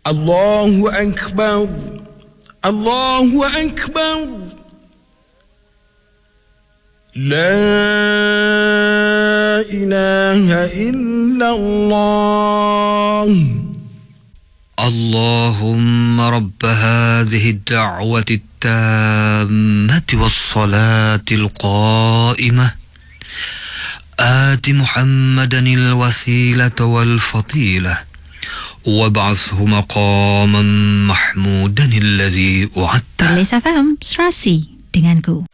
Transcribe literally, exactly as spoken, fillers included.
Allahu Akbar. Allahu Akbar. La ilaha illallah. اللهم رب هذه الدعوة التامة والصلاة القائمة آت محمدا الوسيلة والفضيلة وابعثه مقاما محمودا الذي وعدته. Perlis F M, serasi denganku.